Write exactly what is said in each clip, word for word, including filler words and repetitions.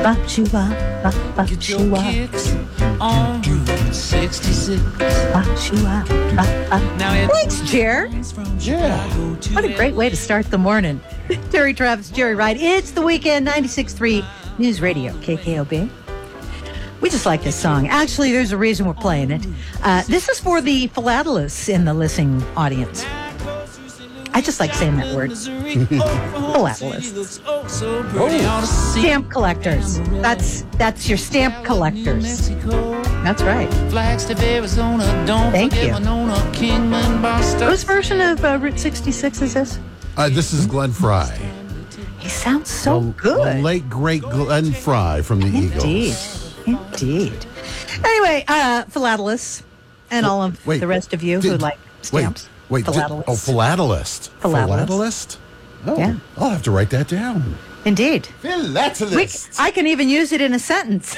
Ba-shoo-ah, ba-ba-shoo-ah. Get your kicks on Route sixty-six. Ba-shoo-ah, ba-ba. Now it Thanks, Jer. Yeah. What a great way to start the morning. Terry Travis, Jerry Wright. It's the weekend, ninety-six point three News Radio, K K O B. We just like this song. Actually, there's a reason we're playing it. Uh, this is for the philatelists in the listening audience. I just like saying that word. Philatelists. Oh. Stamp collectors. That's that's your stamp collectors. That's right. Flagstaff, Arizona. Don't Thank forget you. Winona, Kingman, Boston. Whose version of uh, Route sixty-six is this? Uh, this is Glenn Fry. He sounds so the, good. The late, great Glenn Fry from the Indeed. Eagles. Indeed. Anyway, uh, philatelists and all of Wait, the rest of you did- who like stamps. Wait, wait. did- Philatelists. oh, philatelist. Philatelist. Philatelist? Oh, Yeah. I'll have to write that down. Indeed. We, Philatelist. I can even use it in a sentence.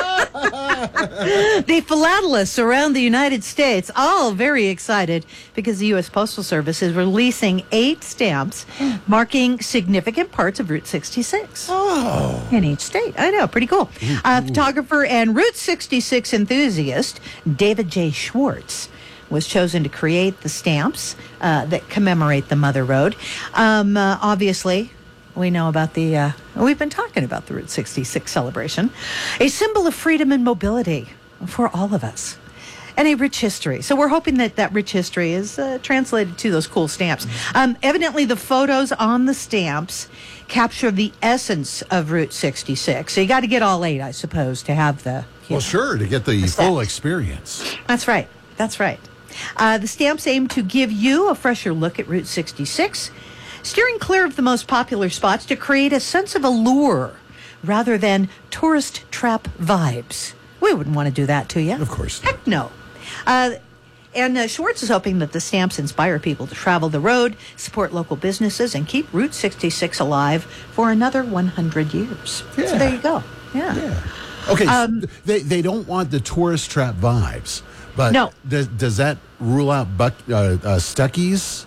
The philatelists around the United States, all very excited because the U S Postal Service is releasing eight stamps marking significant parts of Route sixty-six. Oh. In each state. I know, pretty cool. Uh, photographer and Route sixty-six enthusiast David J. Schwartz was chosen to create the stamps uh, that commemorate the Mother Road. Um, uh, obviously, we know about the, uh, we've been talking about the Route sixty-six celebration, a symbol of freedom and mobility for all of us. And a rich history. So we're hoping that that rich history is uh, translated to those cool stamps. Um, evidently, the photos on the stamps capture the essence of Route sixty-six. So you got to get all eight, I suppose, to have the... you Well, know. sure, to get the What's full that? experience. That's right. That's right. Uh, the stamps aim to give you a fresher look at Route sixty-six, steering clear of the most popular spots to create a sense of allure rather than tourist trap vibes. We wouldn't want to do that to you. Of course. Heck no. Uh, and uh, Schwartz is hoping that the stamps inspire people to travel the road, support local businesses, and keep Route sixty-six alive for another one hundred years. Yeah. So there you go. Yeah. Yeah. Okay, so Um, they, they don't want the tourist trap vibes, but No. does, does that rule out Buck, uh, uh, Stuckey's?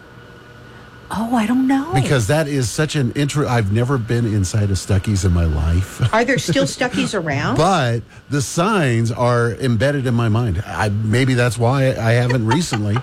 Oh, I don't know. Because that is such an intro. I've never been inside a Stuckey's in my life. Are there still Stuckies around? But the signs are embedded in my mind. I, maybe that's why I haven't recently.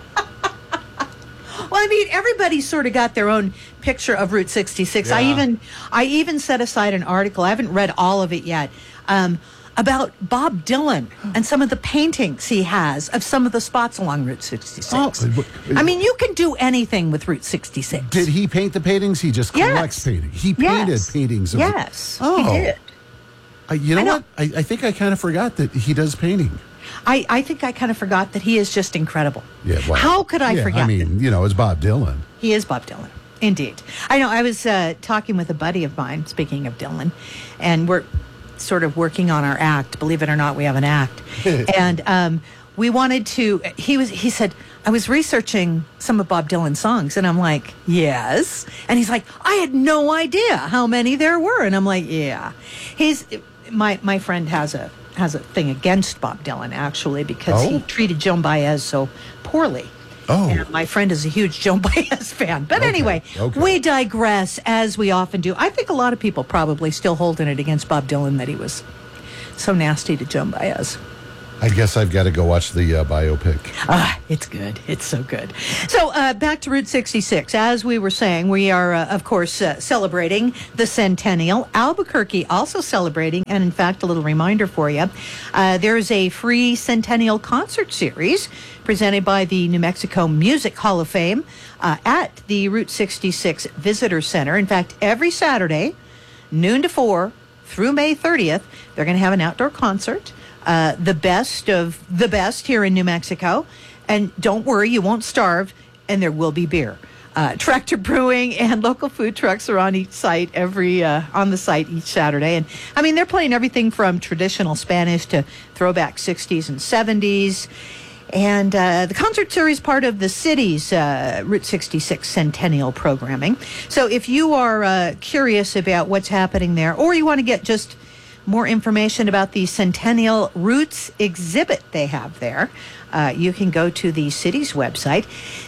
Well, I mean, everybody's sort of got their own picture of Route sixty-six. I Yeah. even, I even set aside an article. I haven't read all of it yet. Um, about Bob Dylan and some of the paintings he has of some of the spots along Route sixty-six. Oh, I mean, you can do anything with Route sixty-six. Did he paint the paintings? He just Yes. collects paintings. He painted Yes. paintings. Of Yes, oh. he did. Uh, you know, I know. what? I, I think I kind of forgot that he does painting. I, I think I kind of forgot that he is just incredible. Yeah. Well, How could I yeah, forget? I mean, you know, it's Bob Dylan. He is Bob Dylan. Indeed. I know. I was uh, talking with a buddy of mine, speaking of Dylan, and we're sort of working on our act. Believe it or not, we have an act. and um, we wanted to, he was. He said, I was researching some of Bob Dylan's songs, and I'm like, yes. And he's like, I had no idea how many there were. And I'm like, yeah. He's, my, my friend has a, has a thing against Bob Dylan, actually, because Oh. he treated Joan Baez so poorly. Oh. And my friend is a huge Joan Baez fan. But Okay, anyway, okay. we digress, as we often do. I think a lot of people probably still holding it against Bob Dylan that he was so nasty to Joan Baez. I guess I've got to go watch the uh, biopic. Ah, it's good. It's so good. So uh, back to Route sixty-six. As we were saying, we are, uh, of course, uh, celebrating the centennial. Albuquerque also celebrating, and in fact, a little reminder for you. Uh, there's a free centennial concert series presented by the New Mexico Music Hall of Fame uh, at the Route sixty-six Visitor Center. In fact, every Saturday, noon to four through May thirtieth, they're going to have an outdoor concert. Uh, the best of the best here in New Mexico. And don't worry, you won't starve, and there will be beer. Uh, Tractor Brewing and local food trucks are on each site every uh, on the site each Saturday. And I mean, they're playing everything from traditional Spanish to throwback sixties and seventies. And uh, the concert series part of the city's uh, Route sixty-six Centennial programming. So if you are uh, curious about what's happening there, or you want to get just more information about the Centennial Roots exhibit they have there, uh, you can go to the city's website,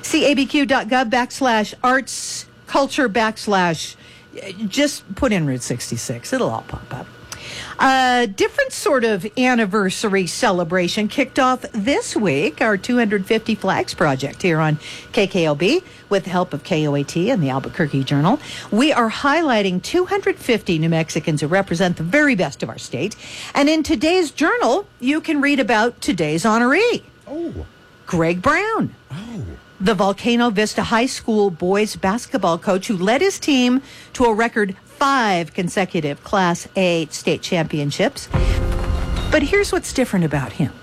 cabq.gov backslash arts culture backslash, just put in Route sixty-six. It'll all pop up. A different sort of anniversary celebration kicked off this week, our two hundred fifty Flags project here on K K O B with the help of K O A T and the Albuquerque Journal. We are highlighting two hundred fifty New Mexicans who represent the very best of our state. And in today's journal, you can read about today's honoree, Oh. Greg Brown. Oh. The Volcano Vista High School boys basketball coach who led his team to a record five consecutive Class A state championships. But here's what's different about him.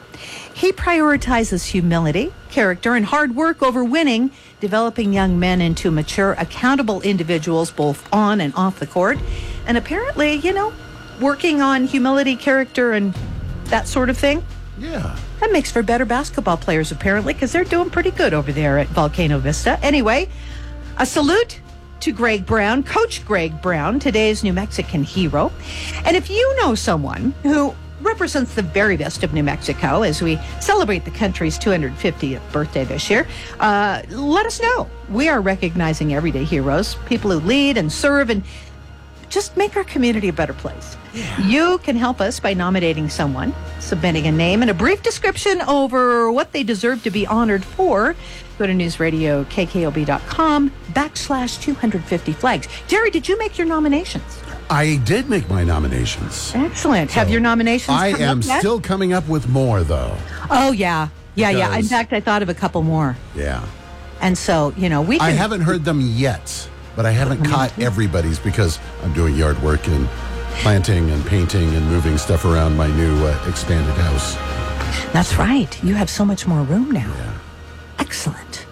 He prioritizes humility, character, and hard work over winning, developing young men into mature, accountable individuals both on and off the court. And apparently, you know, working on humility, character, and that sort of thing. Yeah. That makes for better basketball players, apparently, because they're doing pretty good over there at Volcano Vista. Anyway, a salute to Greg Brown, Coach Greg Brown, today's New Mexican hero. And if you know someone who represents the very best of New Mexico as we celebrate the country's two hundred fiftieth birthday this year, uh, let us know. We are recognizing everyday heroes, people who lead and serve and just make our community a better place. Yeah. You can help us by nominating someone, submitting a name and a brief description over what they deserve to be honored for. Go to newsradio K K O B dot com backslash two hundred fifty flags. Jerry, did you make your nominations? I did make my nominations. Excellent. So have your nominations I come am up yet? still coming up with more, though. Oh, yeah. Yeah, yeah. In Because- fact, I thought of a couple more. Yeah. And so, you know, we can... I haven't heard them yet, but I haven't caught everybody's because I'm doing yard work and planting and painting and moving stuff around my new uh, expanded house. That's right. You have so much more room now. Yeah. Excellent.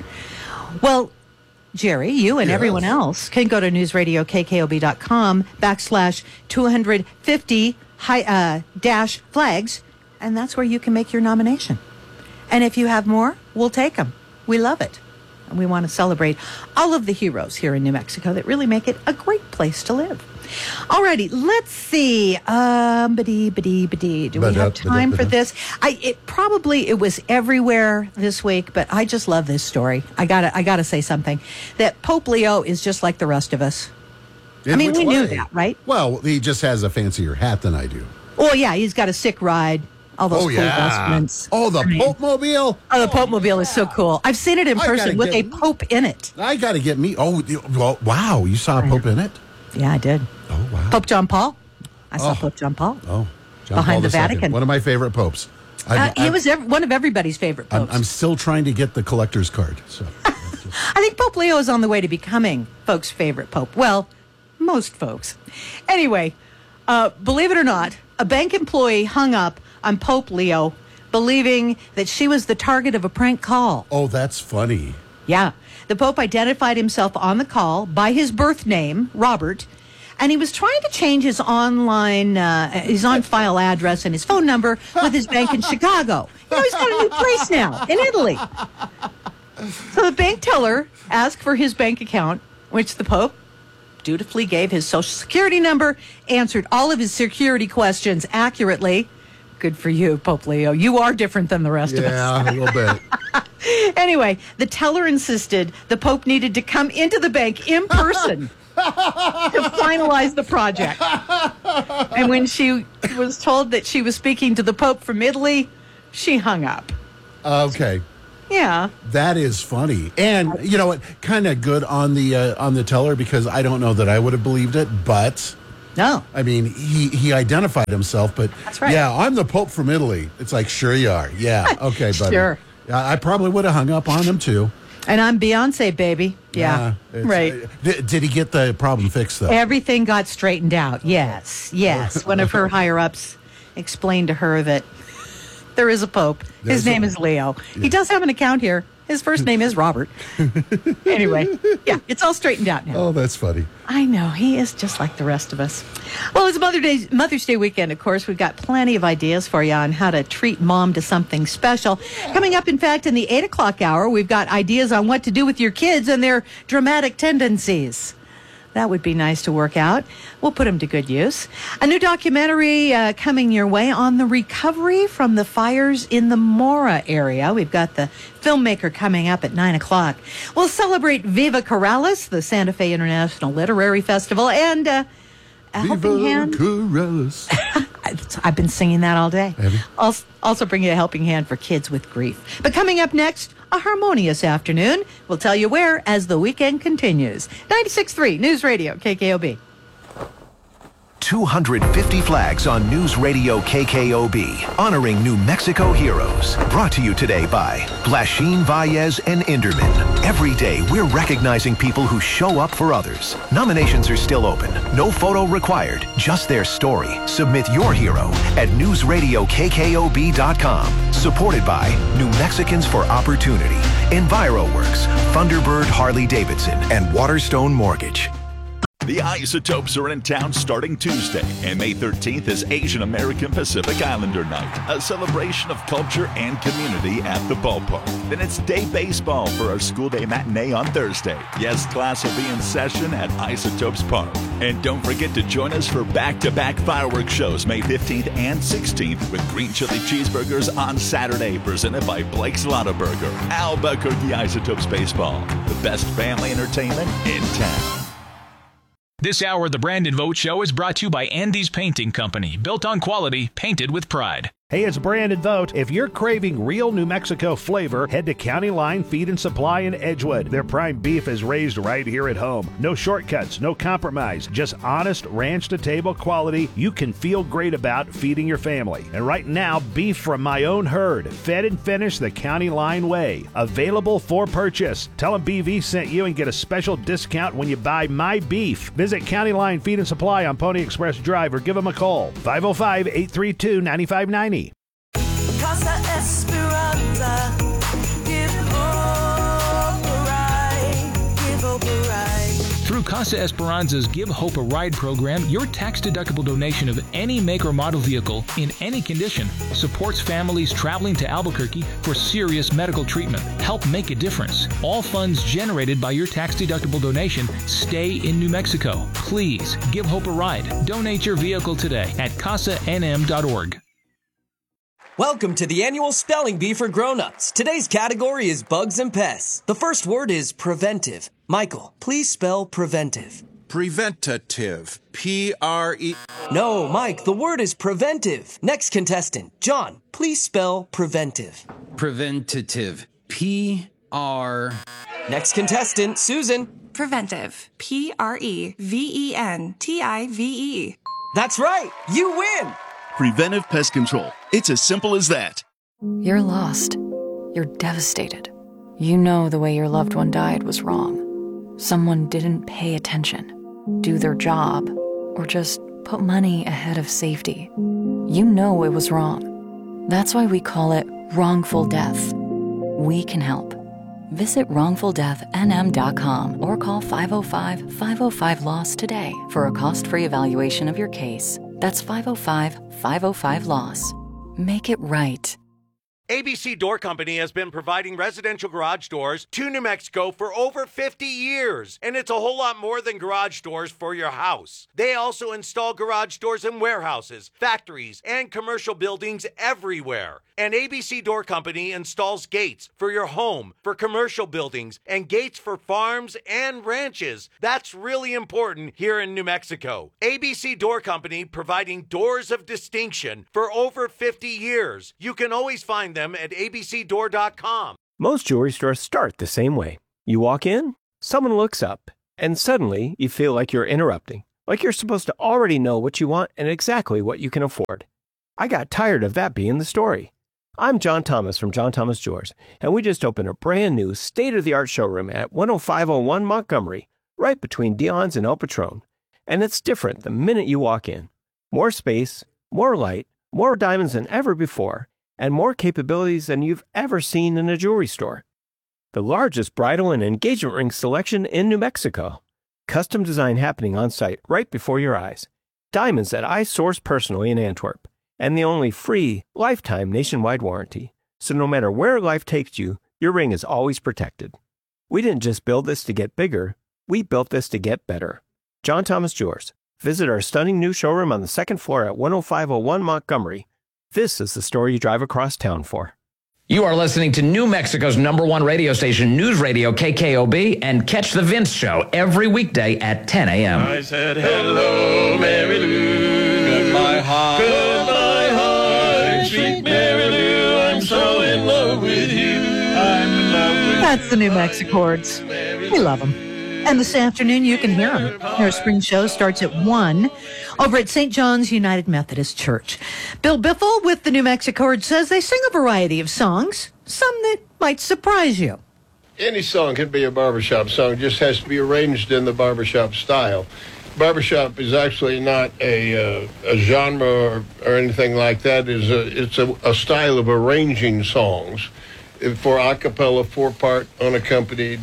Well, Jerry, you and Yes. everyone else can go to newsradio K K O B dot com backslash two hundred fifty high, uh, dash flags, and that's where you can make your nomination. And if you have more, we'll take them. We love it. And we want to celebrate all of the heroes here in New Mexico that really make it a great place to live. Alrighty, let's see. Um, ba-dee, ba-dee, ba-dee. Do we Ba-da, have time ba-da, for ba-da. this? I it probably it was everywhere this week, but I just love this story. I gotta I gotta say something. That Pope Leo is just like the rest of us. In I mean, which we knew way? that, right? Well, he just has a fancier hat than I do. Oh yeah, he's got a sick ride. All those Oh, cool yeah. vestments. Oh, the I mean, Pope Mobile. Oh, the Pope Mobile is so cool. I've seen it in I gotta person with get- a Pope in it. I got to get me. Oh, you- well, wow. You saw a Pope in it? Yeah, I did. Oh, wow. Pope John Paul. I saw Oh. Pope John Paul. Oh, John Behind Paul the the Second. Vatican. One of my favorite popes. Uh, I'm, he I'm- was ev- one of everybody's favorite I'm, popes. I'm still trying to get the collector's card. So I think Pope Leo is on the way to becoming folks' favorite pope. Well, most folks. Anyway, uh, believe it or not, a bank employee hung up on Pope Leo, believing that she was the target of a prank call. oh, that's funny. Yeah. The Pope identified himself on the call by his birth name, Robert, and he was trying to change his online, uh, his on-file address and his phone number with his bank in Chicago. You know, he's got a new place now in Italy. So the bank teller asked for his bank account, which the Pope dutifully gave his social security number, answered all of his security questions accurately. Good for you, Pope Leo. You are different than the rest of us. Yeah, a little bit. Anyway, the teller insisted the Pope needed to come into the bank in person to finalize the project. And when she was told that she was speaking to the Pope from Italy, she hung up. Okay. Yeah. That is funny, and you know what? Kind of good on the uh, on the teller because I don't know that I would have believed it, but No. I mean he he identified himself. But That's right. yeah, I'm the Pope from Italy. It's like sure you are. Yeah, okay, buddy. Sure. Yeah, I probably would have hung up on him too. And I'm Beyonce, baby. Yeah. it's- right. uh, did, did he get the problem fixed though? Everything got straightened out. Yes. Yes. One of her higher ups explained to her that there is a Pope. His There's a- name is Leo. He does have an account here. His first name is Robert. Anyway, yeah, it's all straightened out now. Oh, that's funny. I know. He is just like the rest of us. Well, it's Mother's Day, Mother's Day weekend, of course. We've got plenty of ideas for you on how to treat mom to something special. Coming up, in fact, in the eight o'clock hour, we've got ideas on what to do with your kids and their dramatic tendencies. That would be nice to work out. We'll put them to good use. A new documentary uh, coming your way on the recovery from the fires in the Mora area. We've got the filmmaker coming up at nine o'clock. We'll celebrate Viva Corrales, the Santa Fe International Literary Festival, and uh, a helping Viva hand. Corrales. So I've been singing that all day. Have you? Also, also bring you a helping hand for kids with grief. But coming up next, a harmonious afternoon. We'll tell you where as the weekend continues. ninety-six point three News Radio, K K O B. two hundred fifty flags on News Radio K K O B, honoring New Mexico heroes. Brought to you today by Blashin, Valles, and Inderman. Every day, we're recognizing people who show up for others. Nominations are still open. No photo required, just their story. Submit your hero at news radio k k o b dot com. Supported by New Mexicans for Opportunity, EnviroWorks, Thunderbird Harley-Davidson, and Waterstone Mortgage. The Isotopes are in town starting Tuesday, and May thirteenth is Asian American Pacific Islander Night, a celebration of culture and community at the ballpark. Then it's day baseball for our school day matinee on Thursday. Yes, class will be in session at Isotopes Park. And don't forget to join us for back-to-back fireworks shows May fifteenth and sixteenth with green chili cheeseburgers on Saturday, presented by Blake's Lotta Burger. Albuquerque Isotopes Baseball, the best family entertainment in town. This hour of the Brandon Vogt Show is brought to you by Andy's Painting Company, built on quality, painted with pride. Hey, it's Brandon Vogt. If you're craving real New Mexico flavor, head to County Line Feed and Supply in Edgewood. Their prime beef is raised right here at home. No shortcuts, no compromise, just honest ranch-to-table quality you can feel great about feeding your family. And right now, beef from my own herd, fed and finished the County Line way. Available for purchase. Tell them B V sent you and get a special discount when you buy my beef. Visit County Line Feed and Supply on Pony Express Drive or give them a call. five oh five, eight three two, nine five nine zero. Casa Esperanza, give hope a ride, give hope a ride. Through Casa Esperanza's Give Hope a Ride program, your tax-deductible donation of any make or model vehicle in any condition supports families traveling to Albuquerque for serious medical treatment. Help make a difference. All funds generated by your tax-deductible donation stay in New Mexico. Please give Hope a ride. Donate your vehicle today at casa n m dot org. Welcome to the annual Spelling Bee for Grown-Ups. Today's category is bugs and pests. The first word is preventive. Michael, please spell preventive. Preventative. P R E... No, Mike, the word is preventive. Next contestant, John, please spell preventive. Preventative. P R... Next contestant, Susan. Preventive. P R E V E N T I V E. That's right. You win. Preventive Pest Control. It's as simple as that. You're lost. You're devastated. You know the way your loved one died was wrong. Someone didn't pay attention, do their job, or just put money ahead of safety. You know it was wrong. That's why we call it wrongful death. We can help. Visit wrongful death n m dot com or call five oh five, five oh five, LOSS today for a cost-free evaluation of your case. That's five oh five, five oh five, LOSS. Make it right. A B C Door Company has been providing residential garage doors to New Mexico for over fifty years, and it's a whole lot more than garage doors for your house. They also install garage doors in warehouses, factories, and commercial buildings everywhere. And A B C Door Company installs gates for your home, for commercial buildings, and gates for farms and ranches. That's really important here in New Mexico. A B C Door Company providing doors of distinction for over fifty years. You can always find them at a b c door dot com. Most jewelry stores start the same way. You walk in, someone looks up, and suddenly you feel like you're interrupting, like you're supposed to already know what you want and exactly what you can afford. I got tired of that being the story. I'm John Thomas from John Thomas Jewelers, and we just opened a brand new state-of-the-art showroom at one oh five oh one Montgomery, right between Dion's and El Patron. And it's different the minute you walk in. More space, more light, more diamonds than ever before, and more capabilities than you've ever seen in a jewelry store. The largest bridal and engagement ring selection in New Mexico. Custom design happening on site right before your eyes. Diamonds that I source personally in Antwerp. And the only free, lifetime nationwide warranty. So no matter where life takes you, your ring is always protected. We didn't just build this to get bigger, we built this to get better. John Thomas Jewelers. Visit our stunning new showroom on the second floor at one oh five oh one Montgomery. This is the story you drive across town for. You are listening to New Mexico's number one radio station, News Radio K K O B, and catch the Vince Show every weekday at ten a.m. I said, hello, Mary Lou, my heart. Goodbye. That's the New Mexicords. We love them. And this afternoon, you can hear them. Their spring show starts at one over at Saint John's United Methodist Church. Bill Biffle with the New Mexicords says they sing a variety of songs, some that might surprise you. Any song can be a barbershop song, just has to be arranged in the barbershop style. Barbershop is actually not a, uh, a genre or, or anything like that. It's a, it's a, a style of arranging songs for a cappella, four-part, unaccompanied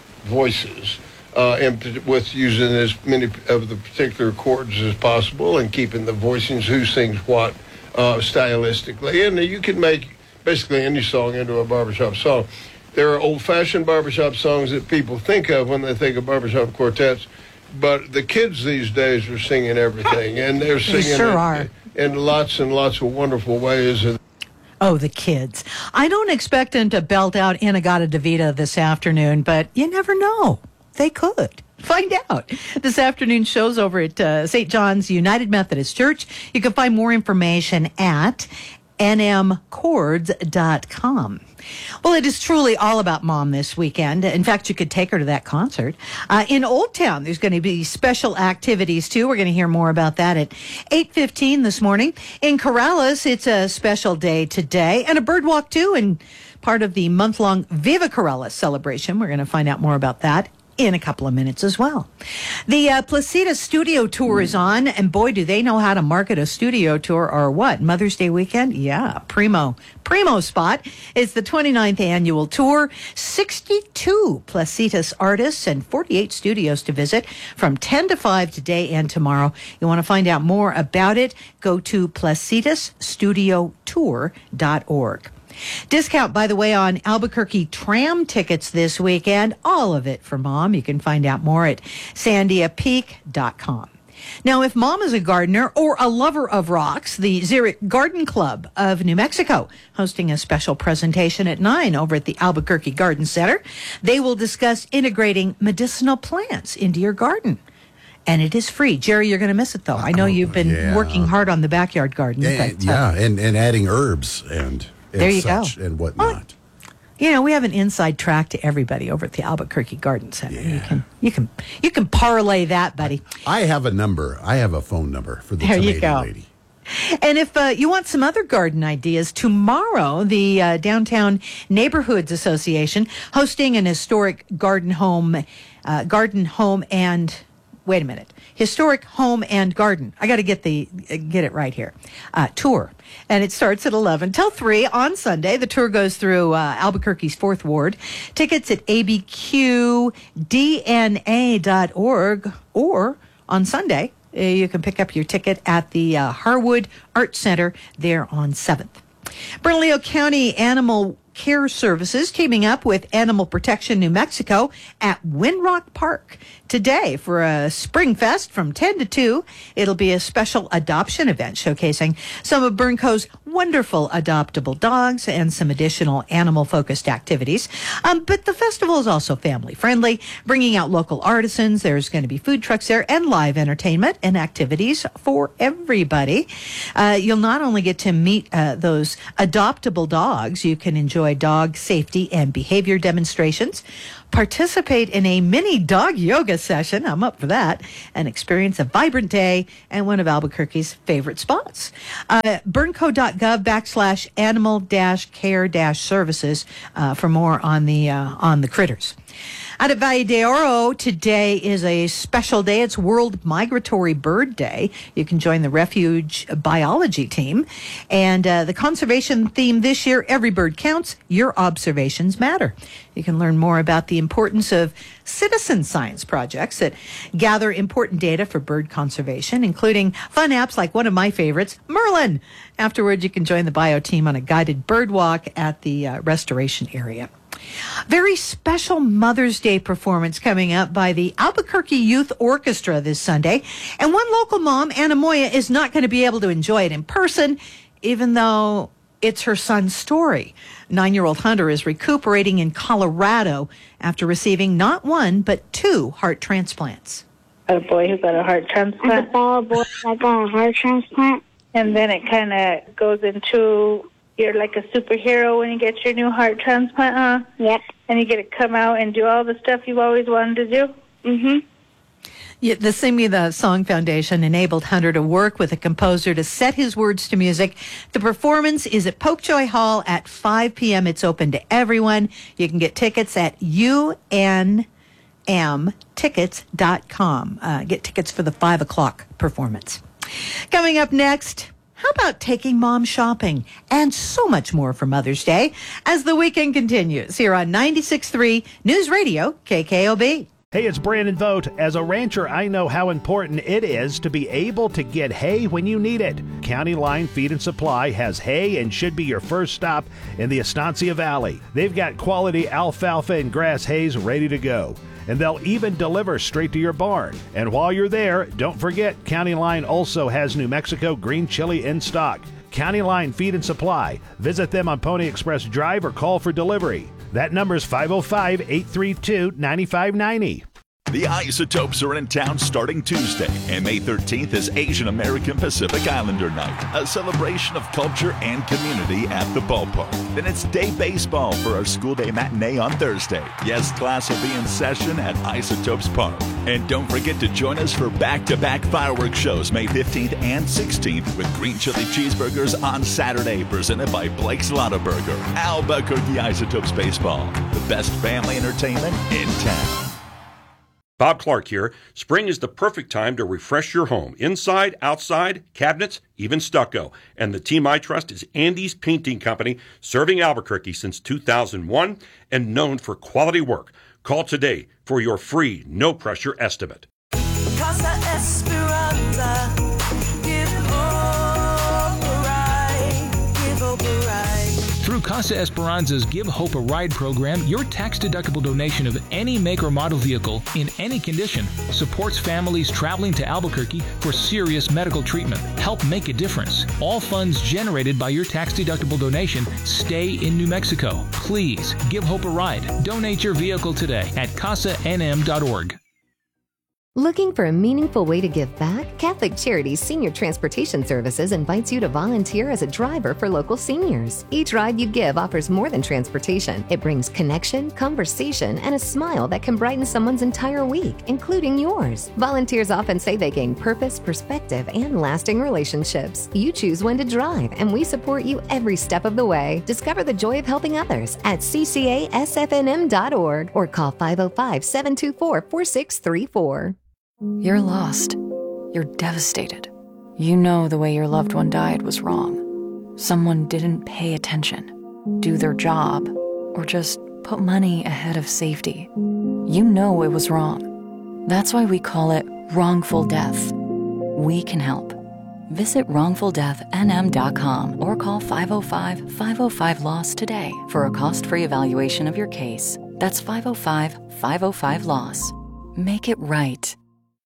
voices. Uh, and with using as many of the particular chords as possible and keeping the voicings, who sings what, uh, stylistically. And you can make basically any song into a barbershop song. There are old-fashioned barbershop songs that people think of when they think of barbershop quartets, but the kids these days are singing everything, and they're singing They sure it are. in lots and lots of wonderful ways. Oh, the kids. I don't expect them to belt out Inagata DeVita this afternoon, but you never know. They could. Find out. This afternoon's show's over at uh, Saint John's United Methodist Church. You can find more information at n m chords dot com. Well, it is truly all about Mom this weekend. In fact, you could take her to that concert. Uh, in Old Town, there's going to be special activities, too. We're going to hear more about that at eight fifteen this morning. In Corrales, it's a special day today, and a bird walk, too, and part of the month-long Viva Corrales celebration. We're going to find out more about that in a couple of minutes as well. The uh, Placitas Studio Tour is on, and boy, do they know how to market a studio tour, or what? Mother's Day weekend? Yeah, primo. Primo spot. It's the twenty-ninth annual tour. sixty-two Placitas artists and forty-eight studios to visit from ten to five today and tomorrow. You want to find out more about it? Go to placitas studio tour dot org. Discount, by the way, on Albuquerque tram tickets this weekend. All of it for Mom. You can find out more at sandia peak dot com. Now, if Mom is a gardener or a lover of rocks, the Zurich Garden Club of New Mexico hosting a special presentation at nine over at the Albuquerque Garden Center. They will discuss integrating medicinal plants into your garden. And it is free. Jerry, you're going to miss it, though. I know you've been yeah. working hard on the backyard garden. Yeah, but, uh, yeah and, and adding herbs and, and there you such go. and whatnot. Well, you know, we have an inside track to everybody over at the Albuquerque Garden Center. Yeah. You can, you can, you can parlay that, buddy. I have a number. I have a phone number for the there tomato you go. lady. And if uh, you want some other garden ideas, tomorrow the uh, Downtown Neighborhoods Association hosting an historic garden home, uh, garden home and wait a minute, historic home and garden. I got to get the uh, get it right here. Uh, tour, and it starts at eleven till three on Sunday. The tour goes through uh, Albuquerque's Fourth Ward. Tickets at a b q d n a dot org or on Sunday. You can pick up your ticket at the uh, Harwood Art Center there on seventh. Bernalillo County Animal Care Services teaming up with Animal Protection New Mexico at Windrock Park today for a Spring Fest from ten to two. It'll be a special adoption event showcasing some of Bernco's wonderful adoptable dogs and some additional animal-focused activities. Um, but the festival is also family-friendly, bringing out local artisans. There's going to be food trucks there and live entertainment and activities for everybody. Uh, you'll not only get to meet uh, those adoptable dogs, you can enjoy dog safety and behavior demonstrations, participate in a mini dog yoga session, I'm up for that, and experience a vibrant day and one of Albuquerque's favorite spots. Uh, bernco.gov backslash animal dash care dash services uh, for more on the uh, on the critters. Out at Valle de Oro, today is a special day. It's World Migratory Bird Day. You can join the Refuge Biology team. And uh, the conservation theme this year, Every Bird Counts, Your Observations Matter. You can learn more about the importance of citizen science projects that gather important data for bird conservation, including fun apps like one of my favorites, Merlin. Afterwards, you can join the bio team on a guided bird walk at the uh, restoration area. Very special Mother's Day performance coming up by the Albuquerque Youth Orchestra this Sunday. And one local mom, Anna Moya, is not going to be able to enjoy it in person, even though it's her son's story. Nine-year-old Hunter is recuperating in Colorado after receiving not one, but two heart transplants. A boy who got a heart transplant. A boy that got a heart transplant. And then it kind of goes into... You're like a superhero when you get your new heart transplant, huh? Yep. and you get to come out and do all the stuff you've always wanted to do. Mm-hmm. Yeah, the Sing Me the Song Foundation enabled Hunter to work with a composer to set his words to music. The performance is at Popejoy Hall at five p.m. It's open to everyone. You can get tickets at U N M tickets dot com. Uh, get tickets for the five o'clock performance. Coming up next, how about taking mom shopping and so much more for Mother's Day as the weekend continues here on ninety-six point three News Radio K K O B. Hey, it's Brandon Vogt. As a rancher, I know how important it is to be able to get hay when you need it. County Line Feed and Supply has hay and should be your first stop in the Estancia Valley. They've got quality alfalfa and grass hays ready to go, and they'll even deliver straight to your barn. And while you're there, don't forget, County Line also has New Mexico green chili in stock. County Line Feed and Supply. Visit them on Pony Express Drive or call for delivery. That number is five oh five, eight three two, nine five nine oh. The Isotopes are in town starting Tuesday, and May thirteenth is Asian American Pacific Islander Night, a celebration of culture and community at the ballpark. Then it's day baseball for our school day matinee on Thursday. Yes, class will be in session at Isotopes Park. And don't forget to join us for back-to-back fireworks shows May fifteenth and sixteenth with green chili cheeseburgers on Saturday, presented by Blake's Lotta Burger. Albuquerque Isotopes Baseball, the best family entertainment in town. Bob Clark here. Spring is the perfect time to refresh your home. Inside, outside, cabinets, even stucco. And the team I trust is Andy's Painting Company, serving Albuquerque since two thousand one and known for quality work. Call today for your free, no-pressure estimate. Casa Esperanza, give hope a ride, give hope a ride. Through Casa Esperanza's Give Hope a Ride program, your tax-deductible donation of any make or model vehicle in any condition supports families traveling to Albuquerque for serious medical treatment. Help make a difference. All funds generated by your tax-deductible donation stay in New Mexico. Please give Hope a ride. Donate your vehicle today at casa n m dot org. Looking for a meaningful way to give back? Catholic Charities Senior Transportation Services invites you to volunteer as a driver for local seniors. Each ride you give offers more than transportation. It brings connection, conversation, and a smile that can brighten someone's entire week, including yours. Volunteers often say they gain purpose, perspective, and lasting relationships. You choose when to drive, and we support you every step of the way. Discover the joy of helping others at c c a s f n m dot org or call five oh five, seven two four, four six three four. You're lost. You're devastated. You know the way your loved one died was wrong. Someone didn't pay attention, do their job, or just put money ahead of safety. You know it was wrong. That's why we call it wrongful death. We can help. Visit wrongful death n m dot com or call five oh five, five oh five, LOSS today for a cost-free evaluation of your case. That's five oh five, five oh five, LOSS. Make it right.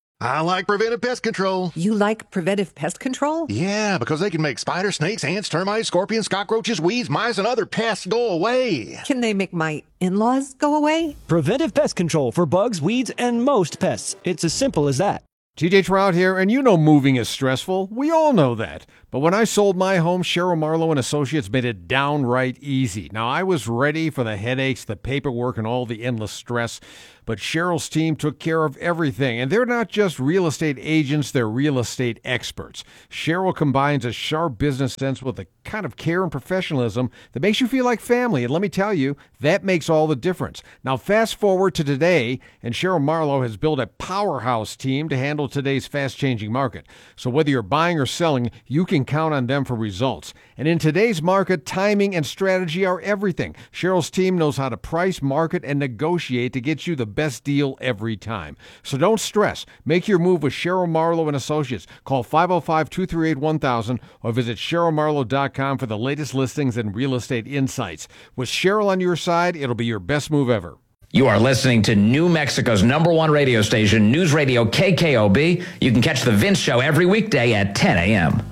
I like Preventive Pest Control. You like Preventive Pest Control? Yeah, because they can make spiders, snakes, ants, termites, scorpions, cockroaches, weeds, mice, and other pests go away. Can they make my in-laws go away? Preventive Pest Control for bugs, weeds, and most pests. It's as simple as that. T J Trout here, and you know moving is stressful. We all know that. But when I sold my home, Cheryl Marlowe and Associates made it downright easy. Now, I was ready for the headaches, the paperwork, and all the endless stress. But Cheryl's team took care of everything. And they're not just real estate agents, they're real estate experts. Cheryl combines a sharp business sense with a kind of care and professionalism that makes you feel like family. And let me tell you, that makes all the difference. Now, fast forward to today, and Cheryl Marlowe has built a powerhouse team to handle today's fast-changing market. So whether you're buying or selling, you can count on them for results. And in today's market, timing and strategy are everything. Cheryl's team knows how to price, market, and negotiate to get you the best deal every time. So don't stress. Make your move with Cheryl Marlowe and Associates. Call five oh five, two three eight, one thousand or visit cheryl marlowe dot com for the latest listings and real estate insights. With Cheryl on your side, it'll be your best move ever. You are listening to New Mexico's number one radio station, News Radio K K O B. You can catch The Vince Show every weekday at ten a.m.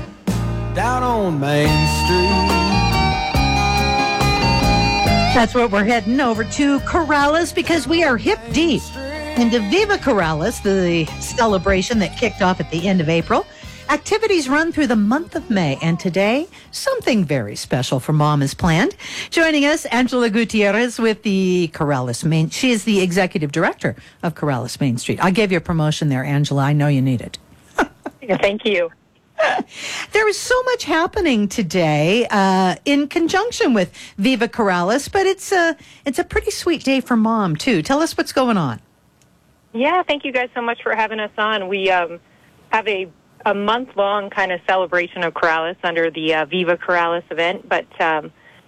Down on Main Street. That's what we're heading over to Corrales because we are hip deep into Viva Corrales, the celebration that kicked off at the end of April. Activities run through the month of May, and today, something very special for Mom is planned. Joining us, Angela Gutierrez with the Corrales Main. She is the executive director of Corrales Main Street. I gave you a promotion there, Angela. I know you need it. Thank you. There is so much happening today uh, in conjunction with Viva Corrales, but it's a, it's a pretty sweet day for Mom, too. Tell us what's going on. Yeah, thank you guys so much for having us on. We um, have a, a month-long kind of celebration of Corrales under the uh, Viva Corrales event, but um,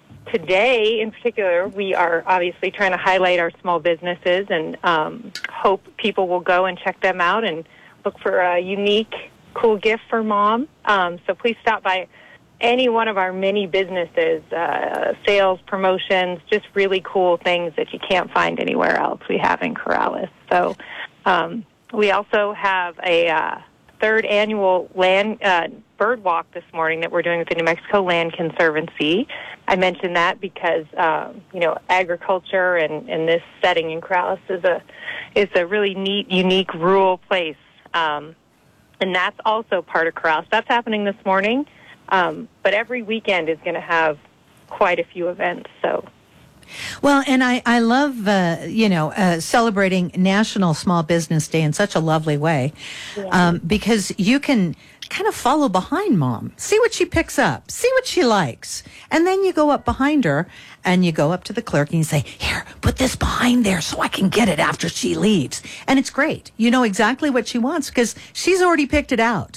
today in particular, we are obviously trying to highlight our small businesses and um, hope people will go and check them out and look for a unique, cool gift for Mom. Um, so please stop by any one of our many businesses, uh, sales, promotions, just really cool things that you can't find anywhere else we have in Corrales. So um, we also have a uh, third annual land uh, bird walk this morning that we're doing with the New Mexico Land Conservancy. I mentioned that because, uh, you know, agriculture and, and this setting in Corrales is a, is a really neat, unique rural place. Um, and that's also part of Corrales. That's happening this morning, um, but every weekend is going to have quite a few events. So, well, and I I love uh, you know uh, celebrating National Small Business Day in such a lovely way, yeah. um, because you can kind of follow behind Mom, see what she picks up, see what she likes, and then you go up behind her and you go up to the clerk and you say, here, put this behind there so I can get it after she leaves. And it's great. You know exactly what she wants because she's already picked it out.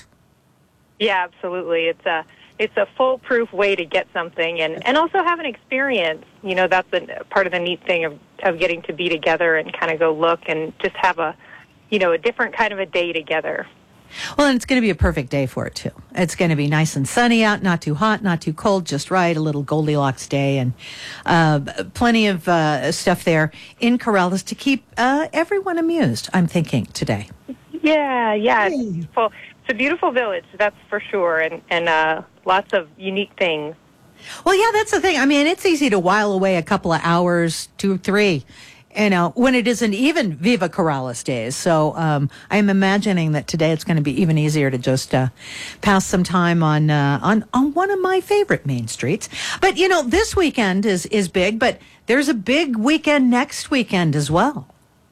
Yeah, absolutely. It's a it's a foolproof way to get something and, and also have an experience. You know, that's the, part of the neat thing of, of getting to be together and kind of go look and just have a, you know, a different kind of a day together. Well, and it's going to be a perfect day for it, too. It's going to be nice and sunny out, not too hot, not too cold, just right, a little Goldilocks day, and uh, plenty of uh, stuff there in Corrales to keep uh, everyone amused, I'm thinking, today. Yeah, yeah. It's, beautiful. It's a beautiful village, that's for sure, and, and uh, lots of unique things. Well, yeah, that's the thing. I mean, it's easy to while away a couple of hours, two, three, you know, when it isn't even Viva Corrales days. So um, I'm imagining that today it's going to be even easier to just uh, pass some time on, uh, on on one of my favorite main streets. But, you know, this weekend is, is big, but there's a big weekend next weekend as well.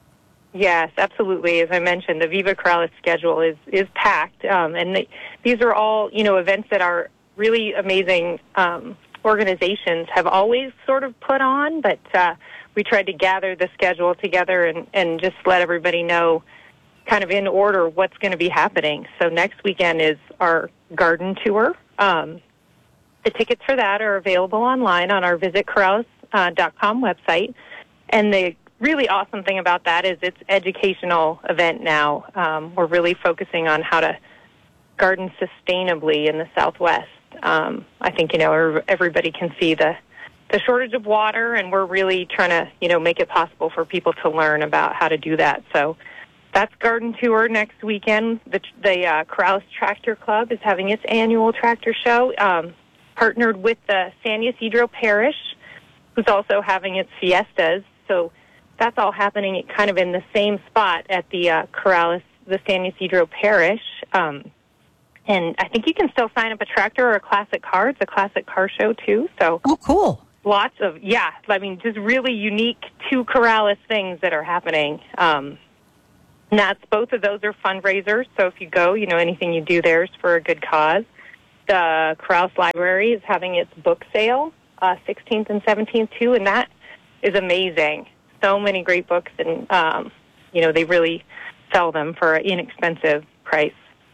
Yes, absolutely. As I mentioned, the Viva Corrales schedule is, is packed. Um, and the, these are all, you know, events that are really amazing um, organizations have always sort of put on, but uh, we tried to gather the schedule together and, and just let everybody know kind of in order what's going to be happening. So next weekend is our garden tour. Um, the tickets for that are available online on our visit corrales dot com website. And the really awesome thing about that is it's educational event now. Um, we're really focusing on how to garden sustainably in the Southwest. Um, I think, you know, everybody can see the the shortage of water, and we're really trying to, you know, make it possible for people to learn about how to do that. So that's garden tour next weekend. The, the uh, Corrales Tractor Club is having its annual tractor show, um, partnered with the San Ysidro Parish, who's also having its fiestas. So that's all happening kind of in the same spot at the uh, Corrales, the San Ysidro Parish. Um, and I think you can still sign up a tractor or a classic car. It's a classic car show, too. So oh, cool. Lots of, yeah, I mean, just really unique to Corrales things that are happening. Um, and that's, both of those are fundraisers. So if you go, you know, anything you do there is for a good cause. The Corrales Library is having its book sale, uh, sixteenth and seventeenth, too, and that is amazing. So many great books, and, um, you know, they really sell them for an inexpensive price.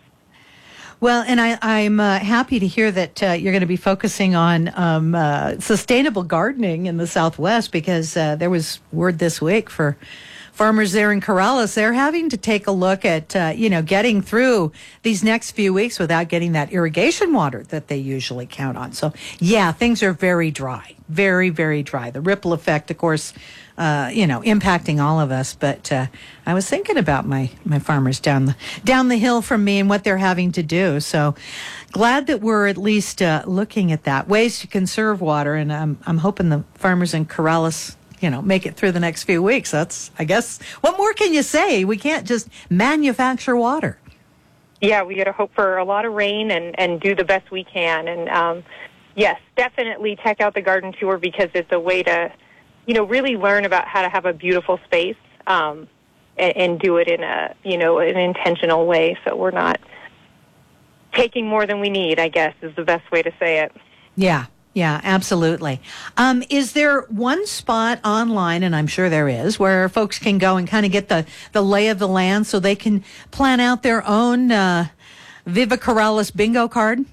Well, and I, I'm uh, happy to hear that uh, you're going to be focusing on um, uh, sustainable gardening in the Southwest, because uh, there was word this week for farmers there in Corrales. They're having to take a look at, uh, you know, getting through these next few weeks without getting that irrigation water that they usually count on. So, yeah, things are very dry, very, very dry. The ripple effect, of course, Uh, you know, impacting all of us. But uh, I was thinking about my, my farmers down the down the hill from me and what they're having to do. So glad that we're at least uh, looking at that, ways to conserve water. And I'm I'm hoping the farmers in Corrales, you know, make it through the next few weeks. That's, I guess, what more can you say? We can't just manufacture water. yeah, we got to hope for a lot of rain and, and do the best we can. And, um, yes, definitely check out the garden tour because it's a way to, you know, really learn about how to have a beautiful space um, and, and do it in a, you know, an intentional way so we're not taking more than we need, I guess, is the best way to say it. Yeah. Yeah, absolutely. Um, is there one spot online, and I'm sure there is, where folks can go and kind of get the, the lay of the land so they can plan out their own uh, Viva Corrales bingo card?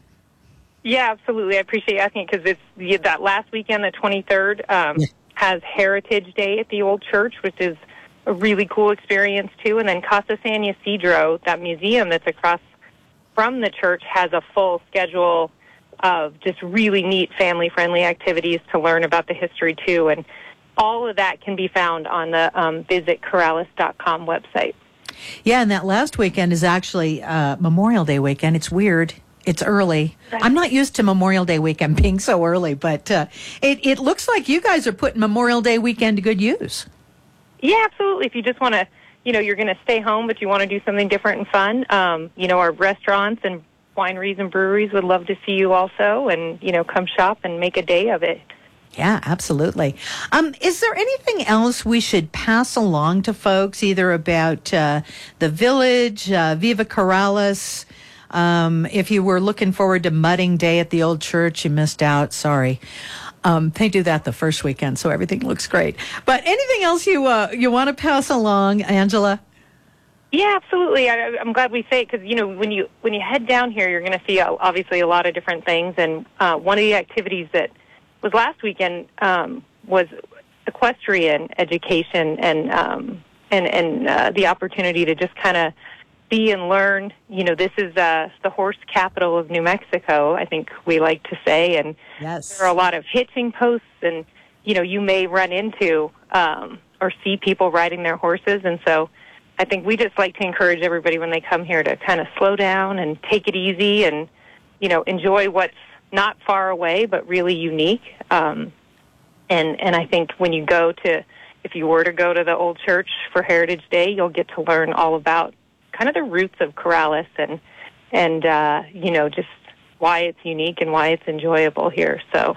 Yeah, absolutely. I appreciate you asking because it's yeah, that last weekend, the twenty-third, um, yeah. has Heritage Day at the Old Church, which is a really cool experience, too. And then Casa San Ysidro, that museum that's across from the church, has a full schedule of just really neat family-friendly activities to learn about the history, too. And all of that can be found on the um, visit corrales dot com website. Yeah, and that last weekend is actually uh, Memorial Day weekend. It's weird. It's early. I'm not used to Memorial Day weekend being so early, but uh, it, it looks like you guys are putting Memorial Day weekend to good use. Yeah, absolutely. If you just want to, you know, you're going to stay home, but you want to do something different and fun, um, you know, our restaurants and wineries and breweries would love to see you also and, you know, come shop and make a day of it. Yeah, absolutely. Um, is there anything else we should pass along to folks, either about uh, the village, uh, Viva Corrales? Um, if you were looking forward to mudding day at the old church, you missed out. Sorry. Um, they do that the first weekend, so everything looks great. But anything else you uh, you want to pass along, Angela? Yeah, absolutely. I, I'm glad we say it because, you know, when you when you head down here, you're going to see, uh, obviously, a lot of different things. And uh, one of the activities that was last weekend um, was equestrian education and, um, and, and uh, the opportunity to just kind of see and learn. You know, this is uh, the horse capital of New Mexico, I think we like to say. And yes. There are a lot of hitching posts and, you know, you may run into um, or see people riding their horses. And so I think we just like to encourage everybody when they come here to kind of slow down and take it easy and, you know, enjoy what's not far away but really unique. Um, and, and I think when you go to, if you were to go to the old church for Heritage Day, you'll get to learn all about kind of the roots of Corrales and, and uh, you know, just why it's unique and why it's enjoyable here. So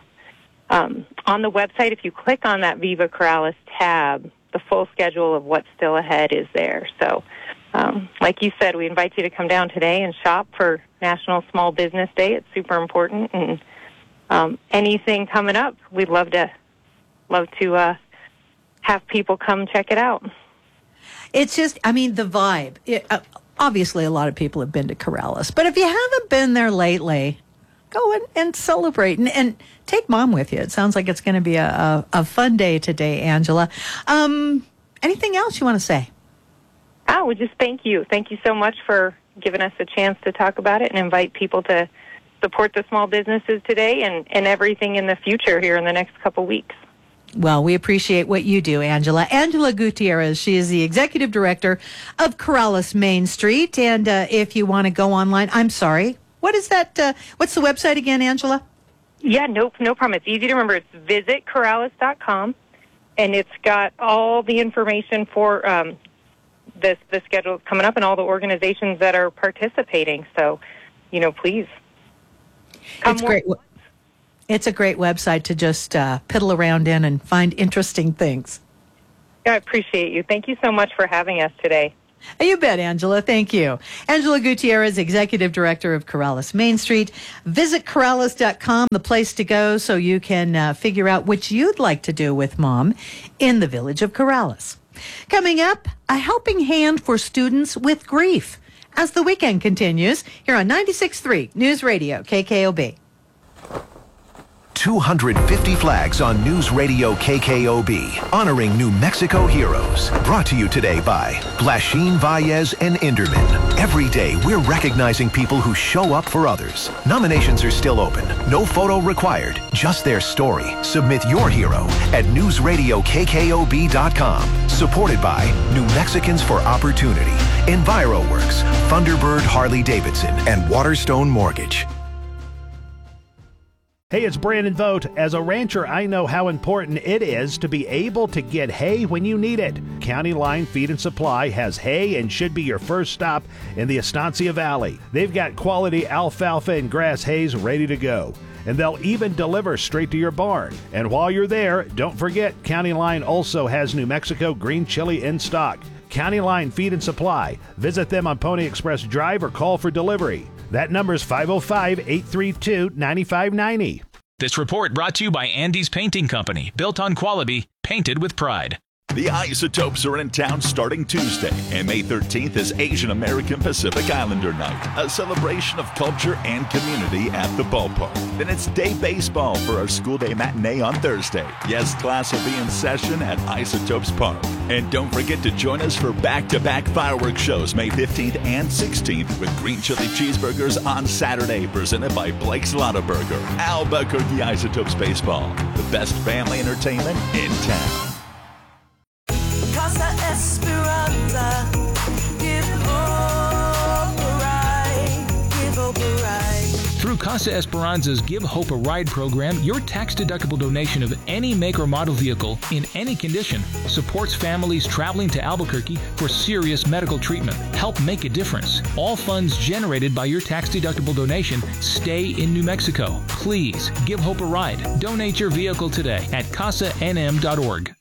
um, on the website, if you click on that Viva Corrales tab, the full schedule of what's still ahead is there. So, um, like you said, we invite you to come down today and shop for National Small Business Day. It's super important, and um, anything coming up, we'd love to love to uh, have people come check it out. It's just, I mean, the vibe. It, uh, obviously, a lot of people have been to Corrales, but if you haven't been there lately, go and, and celebrate and, and take Mom with you. It sounds like it's going to be a, a, a fun day today, Angela. Um, anything else you want to say? Oh, well, just thank you. Thank you so much for giving us a chance to talk about it and invite people to support the small businesses today and, and everything in the future here in the next couple weeks. Well, we appreciate what you do, Angela. Angela Gutierrez, she is the executive director of Corrales Main Street. And uh, if you want to go online, I'm sorry, what is that? Uh, what's the website again, Angela? Yeah, no, no problem. It's easy to remember. It's visit corrales dot com, and it's got all the information for um, this the schedule coming up and all the organizations that are participating. So, you know, please come. It's great. It's a great website to just uh, piddle around in and find interesting things. I appreciate you. Thank you so much for having us today. You bet, Angela. Thank you. Angela Gutierrez, Executive Director of Corrales Main Street. Visit corrales dot com, the place to go so you can uh, figure out what you'd like to do with Mom in the village of Corrales. Coming up, a helping hand for students with grief as the weekend continues here on ninety-six point three News Radio K K O B. two hundred fifty flags on News Radio K K O B, honoring New Mexico heroes. Brought to you today by Blashin, Valles, and Inderman. Every day, we're recognizing people who show up for others. Nominations are still open. No photo required, just their story. Submit your hero at news radio k k o b dot com. Supported by New Mexicans for Opportunity, EnviroWorks, Thunderbird Harley Davidson, and Waterstone Mortgage. Hey, it's Brandon Vogt. As a rancher, I know how important it is to be able to get hay when you need it. County Line Feed and Supply has hay and should be your first stop in the Estancia Valley. They've got quality alfalfa and grass hays ready to go, and they'll even deliver straight to your barn. And while you're there, don't forget, County Line also has New Mexico green chili in stock. County Line Feed and Supply. Visit them on Pony Express Drive or call for delivery. That number is five oh five, eight three two, nine five nine zero. This report brought to you by Andy's Painting Company, built on quality, painted with pride. The Isotopes are in town starting Tuesday, and May thirteenth is Asian American Pacific Islander Night, a celebration of culture and community at the ballpark. Then it's day baseball for our school day matinee on Thursday. Yes, class will be in session at Isotopes Park. And don't forget to join us for back-to-back fireworks shows May fifteenth and sixteenth with green chili cheeseburgers on Saturday, presented by Blake's Lotta Burger. Albuquerque Isotopes Baseball, the best family entertainment in town. Casa Esperanza, give hope a ride, give hope a ride. Through Casa Esperanza's Give Hope a Ride program, your tax-deductible donation of any make or model vehicle in any condition supports families traveling to Albuquerque for serious medical treatment. Help make a difference. All funds generated by your tax-deductible donation stay in New Mexico. Please give Hope a ride. Donate your vehicle today at casa n m dot org.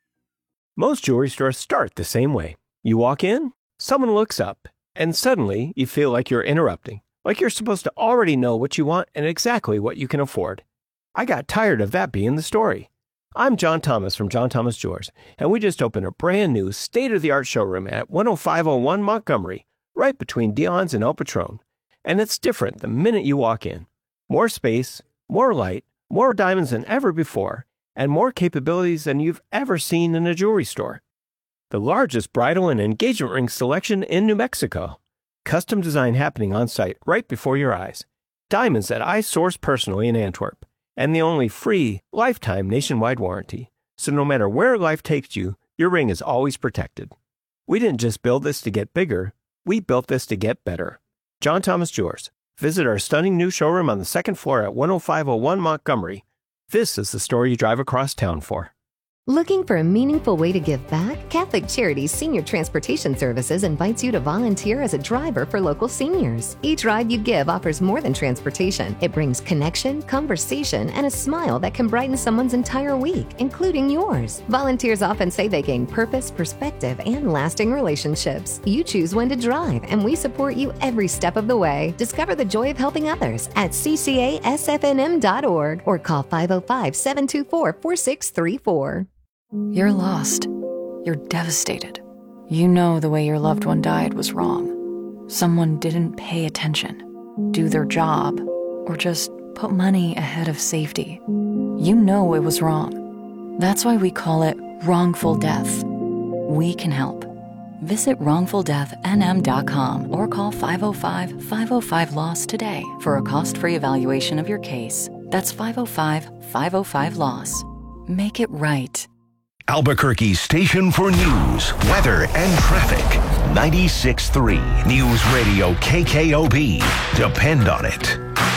Most jewelry stores start the same way. You walk in, someone looks up, and suddenly you feel like you're interrupting, like you're supposed to already know what you want and exactly what you can afford. I got tired of that being the story. I'm John Thomas from John Thomas Jewelers, and we just opened a brand new state-of-the-art showroom at one oh five oh one Montgomery, right between Dion's and El Patron. And it's different the minute you walk in. More space, more light, more diamonds than ever before, and more capabilities than you've ever seen in a jewelry store. The largest bridal and engagement ring selection in New Mexico. Custom design happening on site right before your eyes. Diamonds that I source personally in Antwerp. And the only free, lifetime nationwide warranty. So no matter where life takes you, your ring is always protected. We didn't just build this to get bigger, we built this to get better. John Thomas Jewelers. Visit our stunning new showroom on the second floor at one oh five oh one Montgomery. This is the story you drive across town for. Looking for a meaningful way to give back? Catholic Charities Senior Transportation Services invites you to volunteer as a driver for local seniors. Each ride you give offers more than transportation. It brings connection, conversation, and a smile that can brighten someone's entire week, including yours. Volunteers often say they gain purpose, perspective, and lasting relationships. You choose when to drive, and we support you every step of the way. Discover the joy of helping others at c c a s f n m dot org or call five oh five, seven two four, four six three four. You're lost. You're devastated. You know the way your loved one died was wrong. Someone didn't pay attention, do their job, or just put money ahead of safety. You know it was wrong. That's why we call it wrongful death. We can help. Visit wrongful death n m dot com or call five oh five, five oh five, LOSS today for a cost-free evaluation of your case. That's five oh five, five oh five, LOSS. Make it right. Albuquerque's station for news, weather, and traffic. ninety-six point three News Radio K K O B. Depend on it.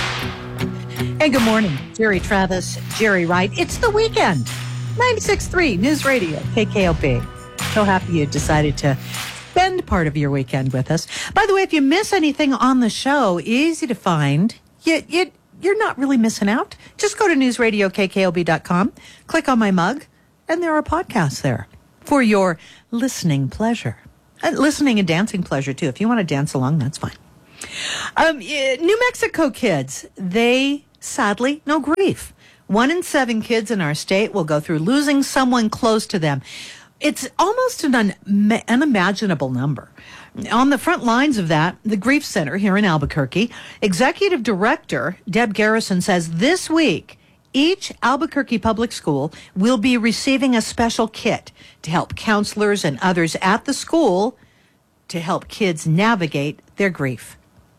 Hey, good morning. Jerry Travis, Jerry Wright. It's the weekend. ninety-six point three News Radio K K O B. So happy you decided to spend part of your weekend with us. By the way, if you miss anything on the show, easy to find. You, you, you're not really missing out. Just go to news radio k k o b dot com, click on my mug, and there are podcasts there for your listening pleasure. And listening and dancing pleasure, too. If you want to dance along, that's fine. Um, New Mexico kids, they sadly know grief. One in seven kids in our state will go through losing someone close to them. It's almost an un- unimaginable number. On the front lines of that, the Grief Center here in Albuquerque, Executive Director Deb Garrison says this week, each Albuquerque public school will be receiving a special kit to help counselors and others at the school to help kids navigate their grief.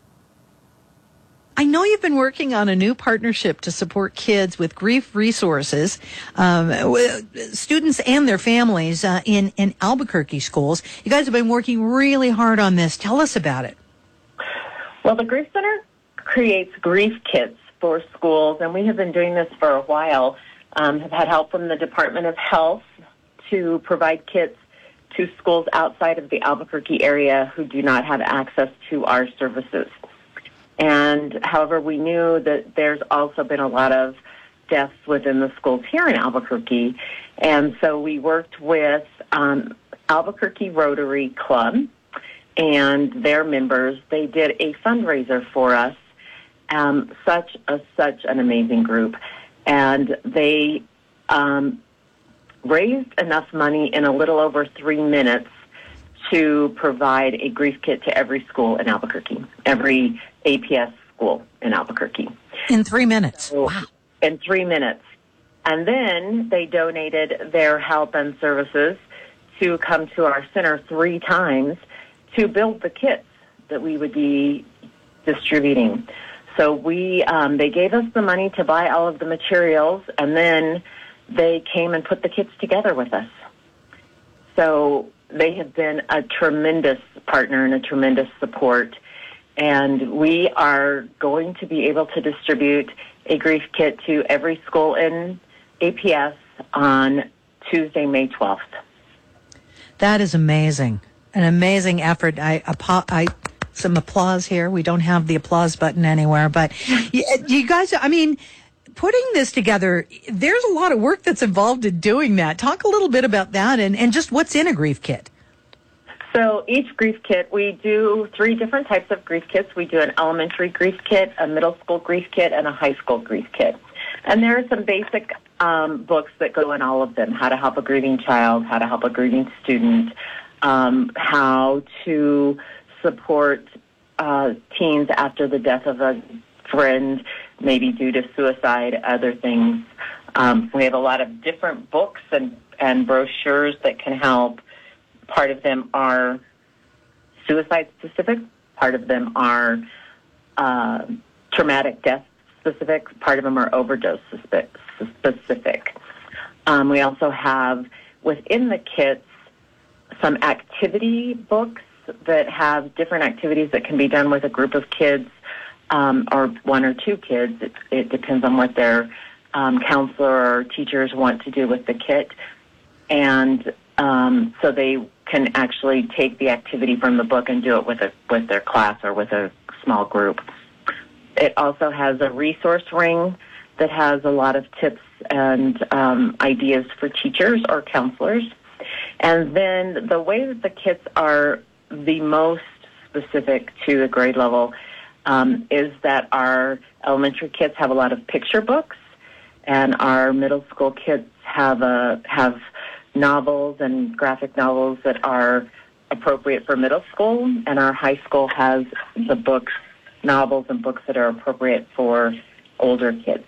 I know you've been working on a new partnership to support kids with grief resources, um, students and their families uh, in, in Albuquerque schools. You guys have been working really hard on this. Tell us about it. Well, the Grief Center creates grief kits for schools, and we have been doing this for a while, um, have had help from the Department of Health to provide kits to schools outside of the Albuquerque area who do not have access to our services. And however, we knew that there's also been a lot of deaths within the schools here in Albuquerque. And so we worked with um, Albuquerque Rotary Club and their members. They did a fundraiser for us, um, such a, such an amazing group. And they um, raised enough money in a little over three minutes to provide a grief kit to every school in Albuquerque, every A P S school in Albuquerque. In three minutes. So, wow. In three minutes. And then they donated their help and services to come to our center three times to build the kits that we would be distributing. So we, um, they gave us the money to buy all of the materials, and then they came and put the kits together with us. So they have been a tremendous partner and a tremendous support. And we are going to be able to distribute a grief kit to every school in A P S on Tuesday, May twelfth. That is amazing. An amazing effort. I, I, some applause here. We don't have the applause button anywhere, but you, you guys, I mean, putting this together, there's a lot of work that's involved in doing that. Talk a little bit about that and, and just what's in a grief kit. So each grief kit, we do three different types of grief kits. We do an elementary grief kit, a middle school grief kit, and a high school grief kit. And there are some basic um, books that go in all of them: how to help a grieving child, how to help a grieving student, um, how to support uh, teens after the death of a friend, maybe due to suicide, other things. Um, we have a lot of different books and, and brochures that can help. Part of them are suicide-specific. Part of them are uh, traumatic death-specific. Part of them are overdose-specific. Um, we also have, within the kits, some activity books that have different activities that can be done with a group of kids um, or one or two kids. It, it depends on what their um, counselor or teachers want to do with the kit. And um, so they can actually take the activity from the book and do it with a with their class or with a small group. It also has a resource ring that has a lot of tips and um, ideas for teachers or counselors. And then the way that the kits are the most specific to the grade level um, is that our elementary kits have a lot of picture books, and our middle school kits have a have novels and graphic novels that are appropriate for middle school, and our high school has the books, novels and books that are appropriate for older kids.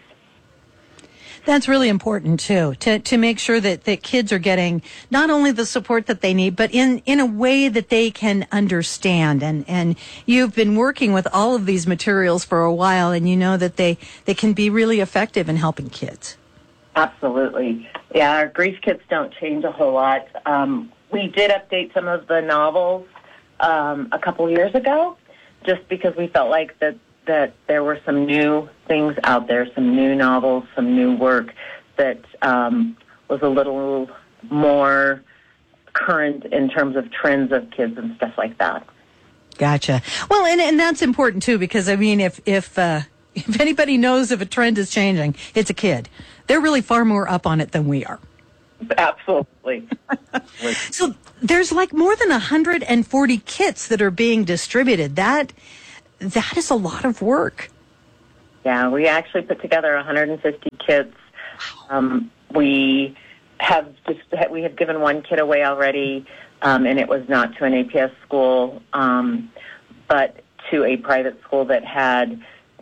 That's really important, too, to, to make sure that, that kids are getting not only the support that they need, but in, in a way that they can understand. And, and you've been working with all of these materials for a while, and you know that they, they can be really effective in helping kids. Absolutely. Yeah, our grief kits don't change a whole lot. Um, we did update some of the novels um, a couple years ago, just because we felt like that that there were some new things out there, some new novels, some new work that um, was a little more current in terms of trends of kids and stuff like that. Gotcha. Well, and, and that's important, too, because, I mean, if if uh, if anybody knows if a trend is changing, it's a kid. They're really far more up on it than we are. Absolutely. So there's like more than one hundred forty kits that are being distributed. That that is a lot of work. Yeah, we actually put together one hundred fifty kits. Um, we have just we have given one kit away already, um, and it was not to an A P S school, um, but to a private school that had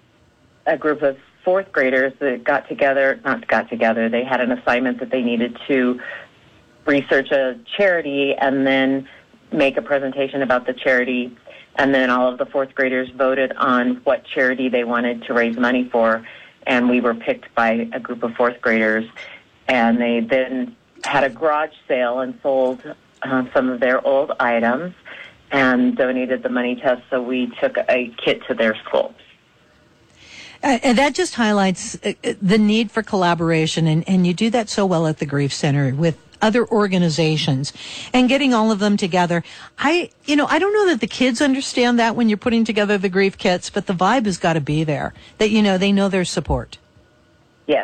a group of fourth graders that got together, not got together, they had an assignment that they needed to research a charity and then make a presentation about the charity. And then all of the fourth graders voted on what charity they wanted to raise money for. And we were picked by a group of fourth graders. And they then had a garage sale and sold uh, some of their old items and donated the money to us. So we took a kit to their school. Uh, and that just highlights uh, the need for collaboration, and, and you do that so well at the Grief Center with other organizations and getting all of them together. I, you know, I don't know that the kids understand that when you're putting together the grief kits, but the vibe has got to be there, that, you know, they know there's support. Yes.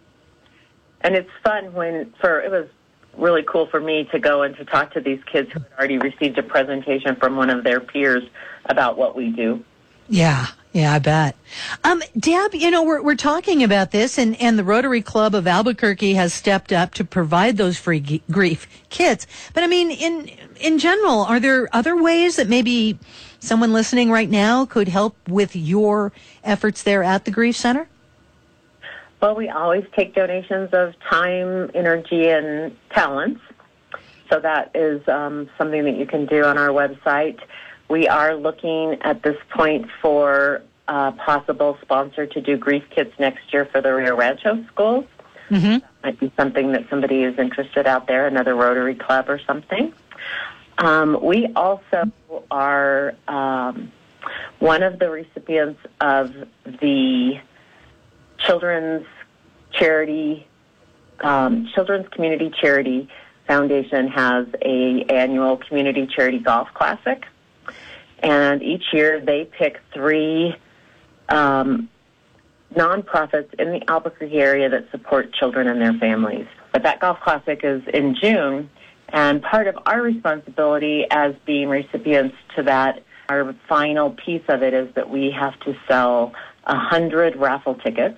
And it's fun when, for, it was really cool for me to go and to talk to these kids who had already received a presentation from one of their peers about what we do. Yeah, yeah, I bet. Um, Deb, you know, we're we're talking about this, and, and the Rotary Club of Albuquerque has stepped up to provide those free g- grief kits. But I mean, in in general, are there other ways that maybe someone listening right now could help with your efforts there at the Grief Center? Well, we always take donations of time, energy, and talents. So that is um, something that you can do on our website. We are looking at this point for a possible sponsor to do grief kits next year for the Rio Rancho schools. Mm-hmm. That might be something that somebody is interested out there, another Rotary Club or something. Um, we also are um, one of the recipients of the Children's Charity, um, Children's Community Charity Foundation has a annual Community Charity Golf Classic. And each year they pick three um, nonprofits in the Albuquerque area that support children and their families. But that golf classic is in June, and part of our responsibility as being recipients to that, our final piece of it is that we have to sell one hundred raffle tickets.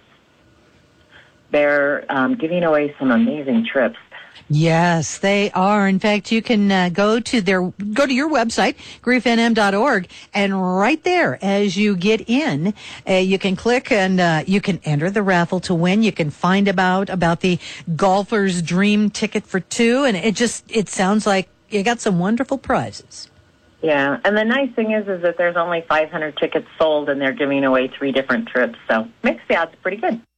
They're um, giving away some amazing trips. Yes, they are. In fact, you can uh, go to their go to your website, grief n m dot org, and right there, as you get in, uh, you can click and uh, you can enter the raffle to win. You can find about about the golfer's dream ticket for two, and it just it sounds like you got some wonderful prizes. Yeah, and the nice thing is, is that there's only five hundred tickets sold, and they're giving away three different trips, so makes the odds pretty good.